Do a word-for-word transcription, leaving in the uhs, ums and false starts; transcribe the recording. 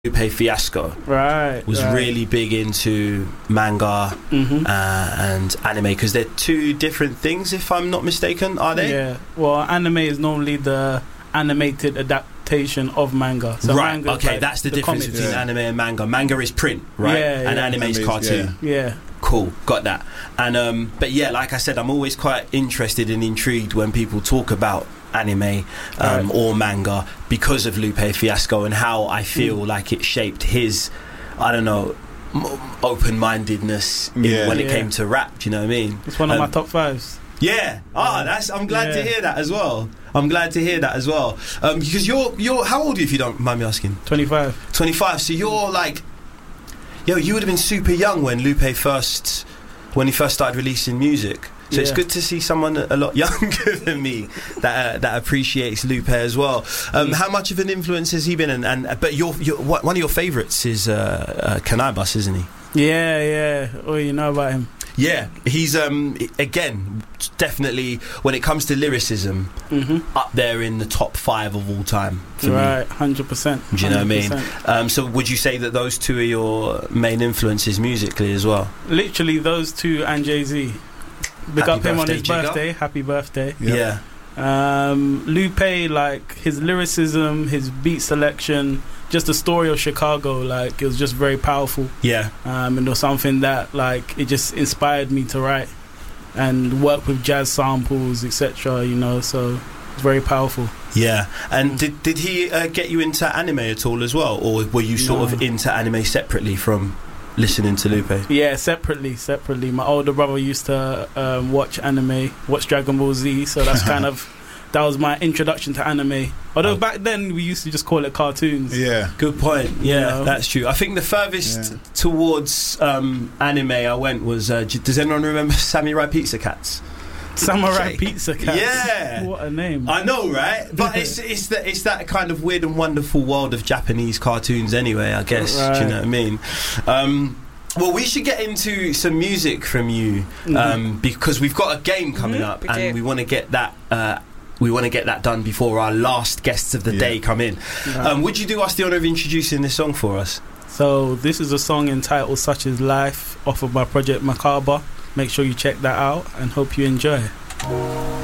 Lupe Fiasco right, was right. really big into manga mm-hmm. uh, and anime, because they're two different things, if I'm not mistaken, are they? Yeah, well, anime is normally the animated adaptation of manga. So right, manga okay, like that's the, the difference comics. between Yeah. anime and manga. Manga is print, right? Yeah, and yeah. anime is Anime's- cartoon. yeah. Yeah, Cool, got that. And um, but yeah, like I said, I'm always quite interested and intrigued when people talk about anime um, Right. or manga, because of Lupe Fiasco and how I feel Mm. like it shaped his, I don't know, m- open-mindedness in- Yeah. when it Yeah. came to rap. Do you know what I mean? it's one of Um, my top fives. Yeah. Ah, that's. I'm glad to Yeah. hear that as well. I'm glad to hear that as well. Um, because you're you're how old are you, if you don't mind me asking? twenty-five. twenty-five. So you're like, yo, you would have been super young when Lupe first, when he first started releasing music. So it's Yeah. good to see someone a lot younger than me that uh, that appreciates Lupe as well. Um, Mm. how much of an influence has he been? And, and but your, your what, one of your favourites is uh, uh, Kanai isn't he? Yeah, yeah. Oh, you know about him. Yeah, he's um again definitely, when it comes to lyricism, Mm-hmm. up there in the top five of all time for me. Right, hundred percent. Do you know what I mean? Um, so would you say that those two are your main influences musically as well? Literally, those two and Jay-Z. Big Happy up him on birthday, his Jigga. birthday. Happy birthday. Yeah. Yeah. Um, Lupe, like his lyricism, his beat selection, just the story of Chicago, like it was just very powerful. Yeah. Um, and it was something that like it just inspired me to write and work with jazz samples, et cetera. You know, so it's very powerful. Yeah. And Mm. did did he uh, get you into anime at all as well, or were you sort No. of into anime separately from listening to Lupe? Yeah, separately, separately. My older brother used to um, watch anime, watch Dragon Ball Z, so that's kind of that was my introduction to anime. Although Oh. back then we used to just call it cartoons. Yeah. Good point. Yeah, You know? that's true. I think the furthest Yeah. towards um, anime I went was. Uh, j- does anyone remember Samurai Pizza Cats? Samurai Okay. Pizza Cats. Yeah. What a name. I know, right? But it's it's that it's that kind of weird and wonderful world of Japanese cartoons, anyway. I guess. Do you Right. know what I mean? Um, well, we should get into some music from you Mhm. um, because we've got a game coming Mhm, up, we and do. we want to get that. Uh, we want to get that done before our last guests of the Yeah. day come in. Right. Um, would you do us the honour of introducing this song for us? So this is a song entitled Such Is Life off of my project Macabre. Make sure you check that out and hope you enjoy.